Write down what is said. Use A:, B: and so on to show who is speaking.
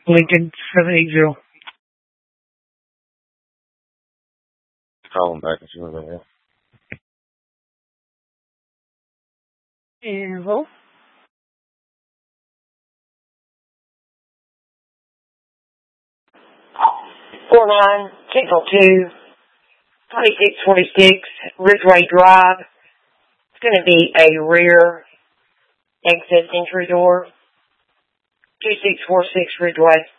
A: Lincoln 780.
B: Call him back and see what they want.
C: Hello?
D: 49-602-2646 Ridgeway Drive. It's going to be a rear exit entry door. 2646 Ridgeway.